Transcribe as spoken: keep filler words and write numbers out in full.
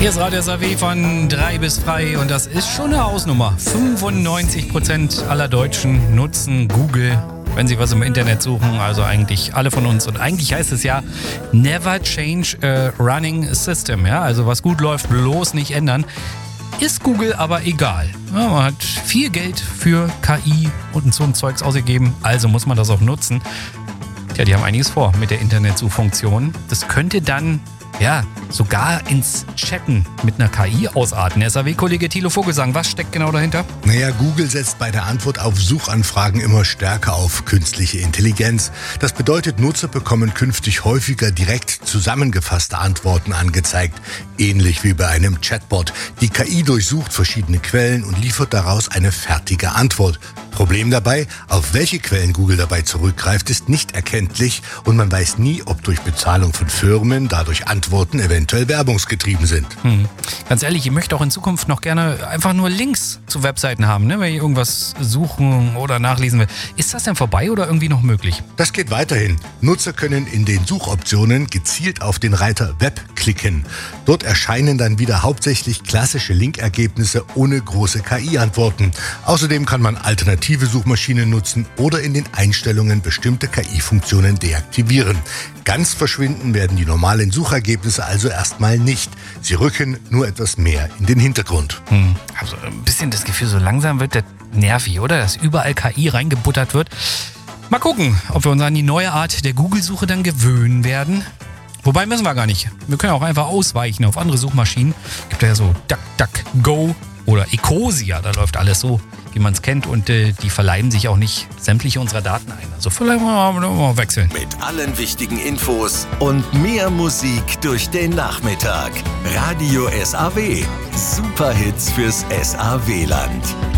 Hier ist Radio S A W von drei bis frei und das ist schon eine Hausnummer. fünfundneunzig Prozent aller Deutschen nutzen Google, wenn sie was im Internet suchen, also eigentlich alle von uns. Und eigentlich heißt es ja, never change a running system. Ja? Also was gut läuft, bloß nicht ändern. Ist Google aber egal. Ja, man hat viel Geld für K I und so ein Zeugs ausgegeben, also muss man das auch nutzen. Tja, die haben einiges vor mit der Internetsuchfunktion. Das könnte dann ja sogar ins Chatten mit einer K I ausarten. S A W-Kollege Thilo Vogelsang, was steckt genau dahinter? Naja, Google setzt bei der Antwort auf Suchanfragen immer stärker auf künstliche Intelligenz. Das bedeutet, Nutzer bekommen künftig häufiger direkt zusammengefasste Antworten angezeigt. Ähnlich wie bei einem Chatbot. Die K I durchsucht verschiedene Quellen und liefert daraus eine fertige Antwort. Problem dabei, auf welche Quellen Google dabei zurückgreift, ist nicht erkenntlich und man weiß nie, ob durch Bezahlung von Firmen dadurch Antworten eventuell werbungsgetrieben sind. Hm. Ganz ehrlich, ich möchte auch in Zukunft noch gerne einfach nur Links zu Webseiten haben, ne? Wenn ich irgendwas suchen oder nachlesen will. Ist das denn vorbei oder irgendwie noch möglich? Das geht weiterhin. Nutzer können in den Suchoptionen gezielt auf den Reiter Web klicken. Dort erscheinen dann wieder hauptsächlich klassische Linkergebnisse ohne große K I-Antworten. Außerdem kann man alternative Suchmaschinen nutzen oder in den Einstellungen bestimmte K I-Funktionen deaktivieren. Ganz verschwinden werden die normalen Suchergebnisse also erstmal nicht. Sie rücken nur etwas mehr in den Hintergrund. Hm. Also ein bisschen das Gefühl, so langsam wird das nervig, oder? Dass überall K I reingebuttert wird. Mal gucken, ob wir uns an die neue Art der Google-Suche dann gewöhnen werden. Wobei müssen wir gar nicht. Wir können auch einfach ausweichen auf andere Suchmaschinen. Gibt ja so DuckDuckGo oder Ecosia, da läuft alles so, wie man es kennt und äh, die verleihen sich auch nicht sämtliche unserer Daten ein. Also vielleicht mal, mal wechseln. Mit allen wichtigen Infos und mehr Musik durch den Nachmittag. Radio S A W. Superhits fürs S A W-Land.